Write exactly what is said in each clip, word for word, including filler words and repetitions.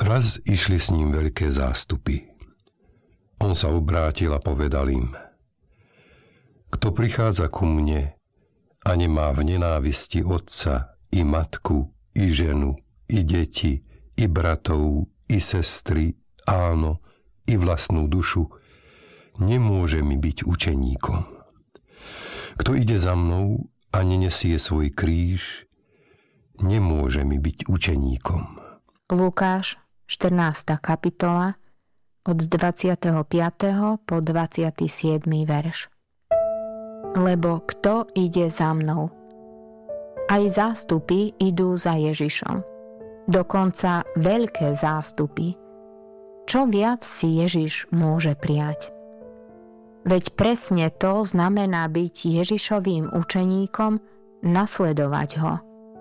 Raz išli s ním veľké zástupy. On sa obrátil a povedal im: Kto prichádza ku mne a nemá v nenávisti otca, i matku, i ženu, i deti, i bratov, i sestry, áno, i vlastnú dušu, nemôže mi byť učeníkom. Kto ide za mnou a nenesie svoj kríž, nemôže mi byť učeníkom. Lukáš, štrnásta kapitola, od dvadsiateho piateho po dvadsiaty siedmy verš. Lebo kto ide za mnou? Aj zástupy idú za Ježišom. Dokonca veľké zástupy. Čo viac si Ježiš môže prijať? Veď presne to znamená byť Ježišovým učeníkom, nasledovať ho.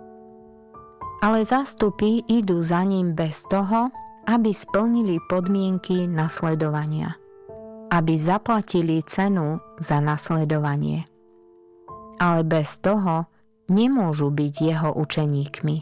Ale zástupy idú za ním bez toho, aby splnili podmienky nasledovania. Aby zaplatili cenu za nasledovanie. Ale bez toho nemôžu byť jeho učeníkmi.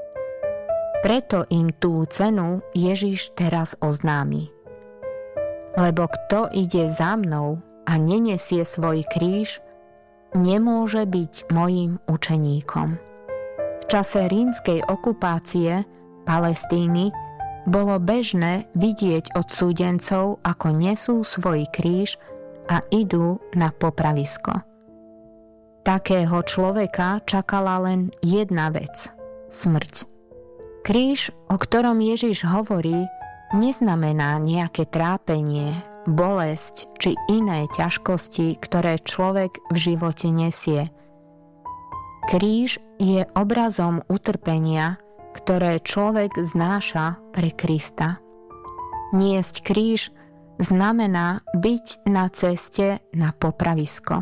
Preto im tú cenu Ježiš teraz oznámi. Lebo kto ide za mnou a nenesie svoj kríž, nemôže byť mojím učeníkom. V čase rímskej okupácie Palestíny bolo bežné vidieť odsúdencov, ako nesú svoj kríž a idú na popravisko. Takého človeka čakala len jedna vec – smrť. Kríž, o ktorom Ježiš hovorí, neznamená nejaké trápenie, bolesť či iné ťažkosti, ktoré človek v živote nesie. Kríž je obrazom utrpenia, ktoré človek znáša pre Krista. Niesť kríž znamená byť na ceste na popravisko.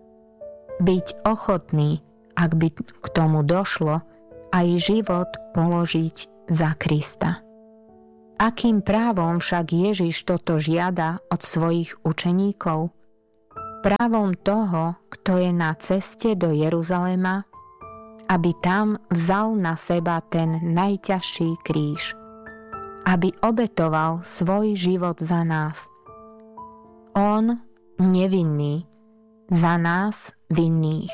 Byť ochotný, ak by k tomu došlo, aj život položiť za Krista. Akým právom však Ježiš toto žiada od svojich učeníkov? Právom toho, kto je na ceste do Jeruzalema, aby tam vzal na seba ten najťažší kríž, aby obetoval svoj život za nás. On, nevinný, za nás vinných.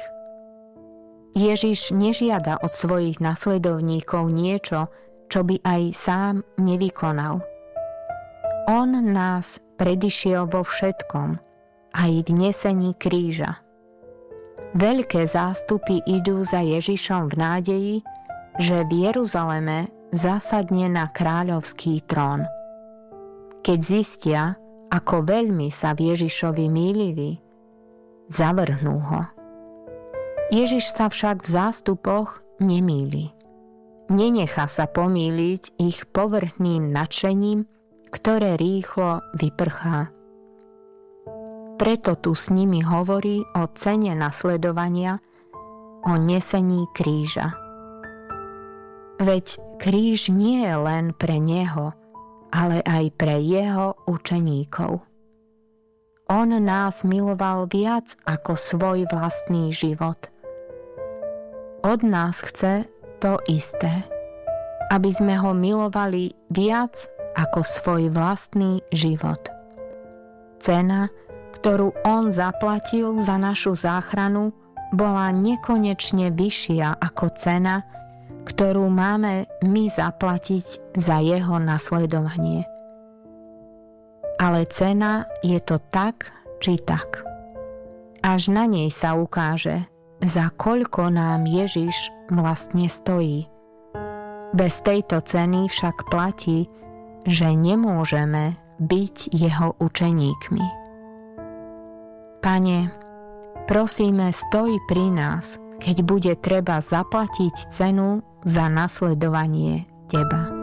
Ježiš nežiada od svojich nasledovníkov niečo, čo by aj sám nevykonal. On nás predišiel vo všetkom, aj v nesení kríža. Veľké zástupy idú za Ježišom v nádeji, že v Jeruzaleme zasadne na kráľovský trón. Keď zistia, ako veľmi sa v Ježišovi mýlili, zavrhnú ho. Ježiš sa však v zástupoch nemýli. Nenechá sa pomýliť ich povrchným nadšením, ktoré rýchlo vyprchá. Preto tu s nimi hovorí o cene nasledovania, o nesení kríža. Veď kríž nie je len pre neho, ale aj pre jeho učeníkov. On nás miloval viac ako svoj vlastný život. Od nás chce to isté, aby sme ho milovali viac ako svoj vlastný život. Cena, ktorú on zaplatil za našu záchranu, bola nekonečne vyššia ako cena, ktorú máme my zaplatiť za jeho nasledovanie. Ale cena je to tak či tak. Až na nej sa ukáže, za koľko nám Ježiš vlastne stojí. Bez tejto ceny však platí, že nemôžeme byť jeho učeníkmi. Pane, prosíme, stoj pri nás, keď bude treba zaplatiť cenu za nasledovanie Teba.